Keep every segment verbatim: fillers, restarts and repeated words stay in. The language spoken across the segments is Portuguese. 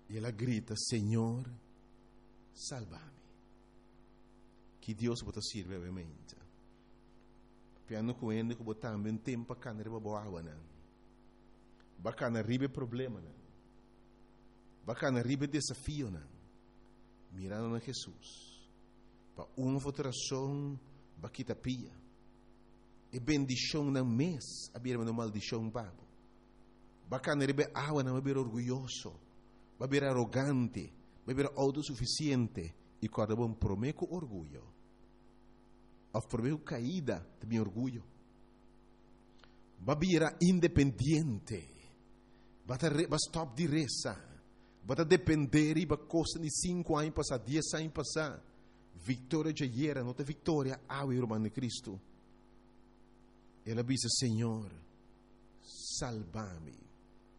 E ela grita: Senhor, salva-me. Que Deus pode servir obviamente. Piano com ele que botar também um tempo para cantar para boa água, né? Bacana ribe problema, né? Bacana ribe desafio, né? Mirando na Jesus. Para uma futuração baquita pia. E bendição na mês, a bira uma maldição babo. Bacana ribe água, não vai orgulhoso, vai ser arrogante, vai ser autossuficiente e quando bom prometo orgulho. A prometo caída, também orgulho. Vai ser independente. Vai stop de reza. Vai depender e vai costa de cinco anos passar, dez anos passar. Vitória já era, não tem vitória, a irmã de Cristo. Ela disse: Senhor, salva-me.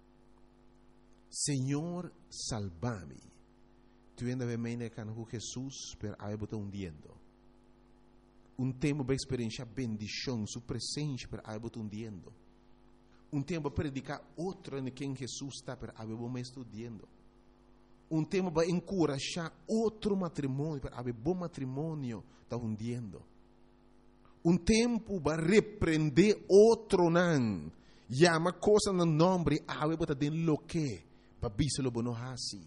Senhor, salva-me. Tu ainda vem me com Jesus, per aí botar um diendo. Um tempo para experienciar bendição, sua presença, per aí botar um diendo. Um tempo para predicar outro em quem Jesus está, per aí botar estudando. Um tempo para encorajar outro matrimônio, per aí bom matrimônio, está hundiendo. Um tempo para repreender outro não. Llama coisa no nome, aí botar den lo que. Para biselo bono hasi.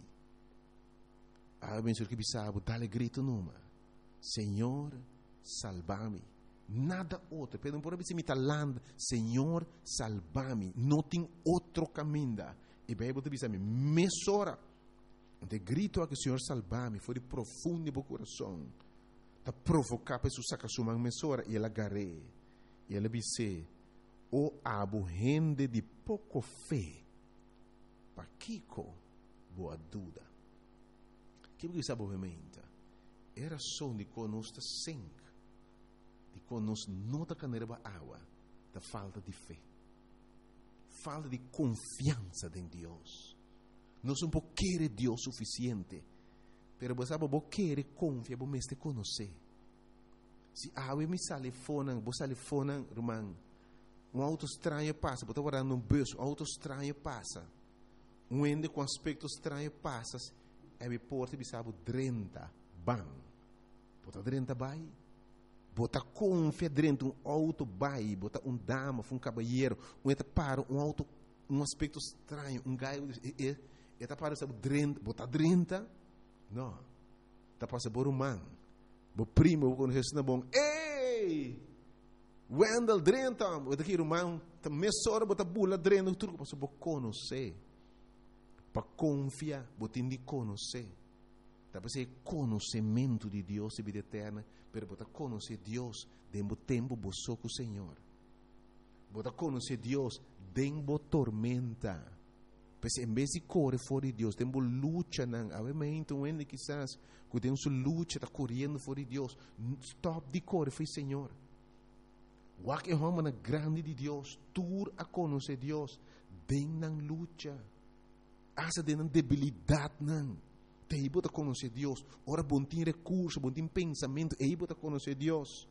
Ah, penso que bisabo, dale grito numa. Senhor, salva-me. Nada outro. Pedro, por exemplo, se land, Senhor, salva-me. Não tem outro caminho. E bem, você diz a mim, mesora. De grito a que o Senhor salva-me, foi de profundo no meu coração. Para provocar para isso saca sua mesora e ela agarrei. E ela disse: o abo rende de pouco fé. Para Kiko, boa dúvida. Que você sabe obviamente? Era só de conosco sangue, de conosco não da caneira água, da falta de fé, falta de confiança em Deus. Nós não podemos querer Deus suficiente, mas você sabe, você quer confiar, você me conhecer. Se a água me sale fora, você sale fora, irmão, um auto estranho passa, você está guardando um bolso, um auto estranho passa. Um ende com aspecto estranho passas, é me porta e sabe trinta, bam. Bota trinta vai. Bota confia dentro um auto vai, bota um dama, um cabalheiro, um eta para um auto, um aspecto estranho, um gaio, e eta para sabe trinta, bota trinta. Não. Tá passa por um man. Bo primo quando resna bom. Ei! Wendel trinta, bota aqui irmão, tá mesora bota bula trinta, truco passa bo conhecer. Para confiar, você tem de conhecer. Para ser conhecimento de Deus e vida eterna, para você conhecer Deus dentro do tempo você com o Senhor. Você conhecer Deus dentro da tormenta. Porque em vez de correr fora de Deus, dentro da luta, obviamente, um ende quizás, que tem sua luta, está correndo fora de Deus. Stop de correr, foi Senhor. O que é uma grande de Deus, tu a conhecer Deus dentro da luta. Asa de debilidade não. Te bota conhecer Deus. Ora bom tem recurso, bom tem pensamento, e bota conhecer Deus.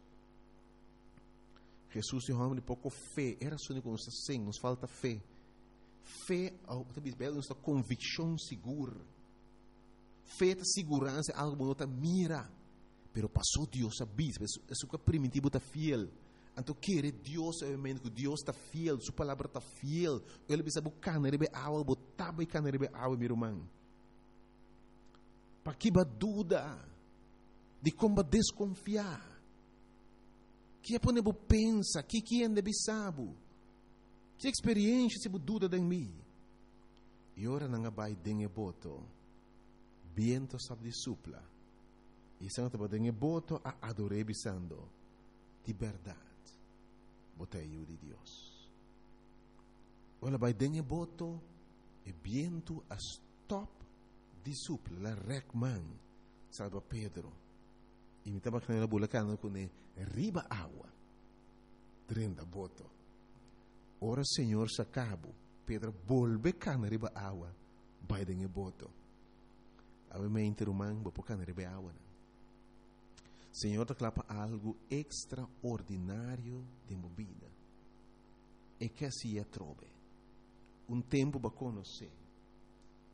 Jesus é um homem de pouco fé. Era só de conhecer sim, nos falta fé. Fé, talvez bem, nossa convicção segura. Fé é segurança, algo que não mira. Pero passou Deus a bis, isso que é primitivo está fiel. Então, querer Deus, obviamente, que Deus está fiel, sua palavra está fiel. Ele precisa buscar, ele precisa água, botar e ele precisa água, meu irmão. Para que a dúvida de como desconfiar? Que é para você pensar, que que é de sabe? Que experiência se dúvida de mim? E ora não vai dengue boto, viento sabe de supla. E se não vai dengue boto, a adorei bisando de verdade. Botei de Deus. Olha, vai dengue boto e viento a stop de supla, la recman, salva Pedro. E me estava com a bulacana com ele, riba água, trenda boto. Ora, Senhor, sacabo, Pedro, volve cana riba água, vai dengue boto. Obviamente, irmão, vou pôr cana riba água. Senhor, te clapa algo extraordinário de minha vida. E que assim é trove. Um tempo para conhecer.